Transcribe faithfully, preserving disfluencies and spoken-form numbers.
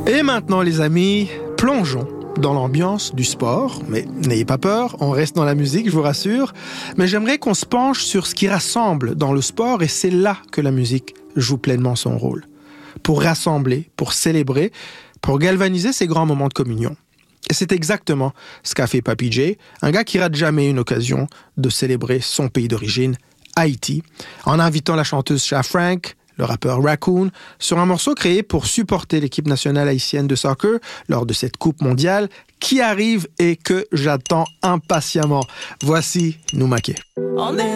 Et maintenant, les amis, plongeons dans l'ambiance du sport. Mais n'ayez pas peur, on reste dans la musique, je vous rassure. Mais j'aimerais qu'on se penche sur ce qui rassemble dans le sport, et c'est là que la musique joue pleinement son rôle. Pour rassembler, pour célébrer, pour galvaniser ces grands moments de communion. Et c'est exactement ce qu'a fait Papy J, un gars qui rate jamais une occasion de célébrer son pays d'origine, Haïti, en invitant la chanteuse Cha Frank, le rappeur Raccoon, sur un morceau créé pour supporter l'équipe nationale haïtienne de soccer lors de cette Coupe mondiale qui arrive et que j'attends impatiemment. Voici Noumaké.